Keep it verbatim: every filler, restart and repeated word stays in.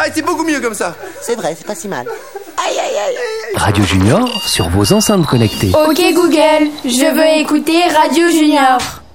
c'est beaucoup mieux comme ça. C'est vrai, c'est pas si mal. Aïe, aïe, aïe. Radio Junior sur vos enceintes connectées. Ok Google, je veux écouter Radio Junior.